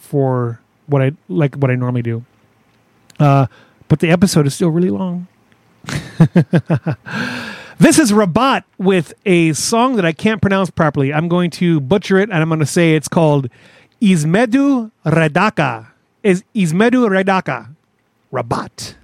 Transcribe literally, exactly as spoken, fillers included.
for what I like what I normally do. Uh, but the episode is still really long. This is Rabat with a song that I can't pronounce properly. I'm going to butcher it, and I'm going to say it's called Izmedu Redaka. Is Izmedu Redaka. Rabat.